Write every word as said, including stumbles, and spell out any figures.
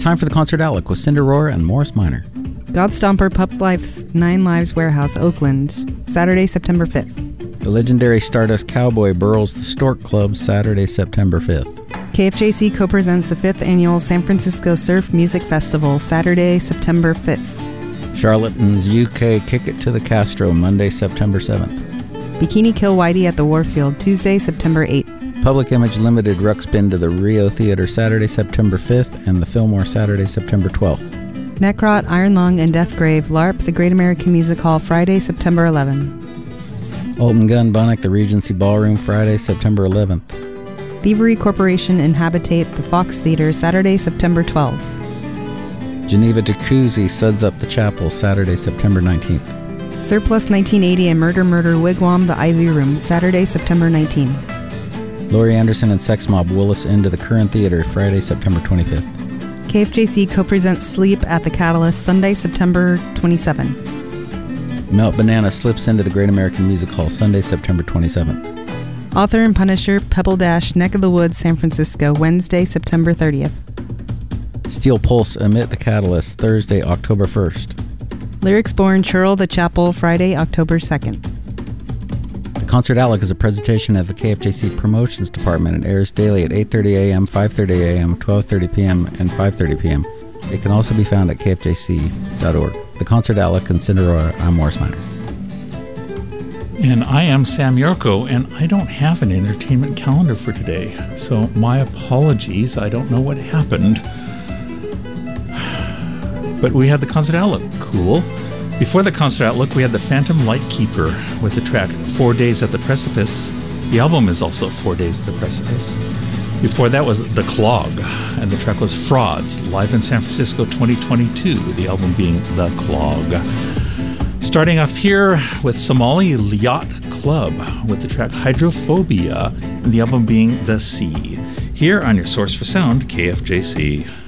It's time for the Concert Outlook with Cinder Roar and Morris Minor. Godstomper Pup Life's Nine Lives Warehouse, Oakland, Saturday, September fifth. The legendary Stardust Cowboy Burls the Stork Club, Saturday, September fifth. K F J C co-presents the fifth Annual San Francisco Surf Music Festival, Saturday, September fifth. Charlatans U K Kick It to the Castro, Monday, September seventh. Bikini Kill Whitey at the Warfield, Tuesday, September eighth. Public Image Limited Ruxpin to the Rio Theater, Saturday, September fifth, and the Fillmore, Saturday, September twelfth. Necrot, Iron Lung, and Deathgrave, LARP, the Great American Music Hall, Friday, September eleventh. Alton Gun Bunnock, the Regency Ballroom, Friday, September eleventh. Thievery Corporation and Habitate, the Fox Theater, Saturday, September twelfth. Geneva Jacuzzi Suds Up the Chapel, Saturday, September nineteenth. Surplus nineteen eighty and Murder Murder Wigwam, the Ivy Room, Saturday, September nineteenth. Laurie Anderson and Sex Mob Willis into the Current Theater, Friday, September twenty-fifth. K F J C co-presents Sleep at the Catalyst, Sunday, September twenty-seventh. Melt Banana slips into the Great American Music Hall, Sunday, September twenty-seventh. Author and Punisher, Pebble Dash, Neck of the Woods, San Francisco, Wednesday, September thirtieth. Steel Pulse Emit the Catalyst, Thursday, October first. Lyrics Born, Churl the Chapel, Friday, October second. The Concert Outlook is a presentation of the K F J C Promotions Department and airs daily at eight thirty a.m., five thirty a.m., twelve thirty p.m., and five thirty p.m. It can also be found at k f j c dot org. The Concert Outlook and Cinder Roar, I'm Morris Minor. And I am Sam Yorko, and I don't have an entertainment calendar for today. So my apologies, I don't know what happened. But we had the Concert Outlook. Cool. Before the Concert Outlook, we had the Phantom Lightkeeper with the track Four Days at the Precipice. The album is also Four Days at the Precipice. Before that was The Clog, and the track was Frauds, live in San Francisco twenty twenty-two, the album being The Clog. Starting off here with Somali Yacht Club with the track Hydrophobia, and the album being The Sea. Here on your source for sound, K F J C.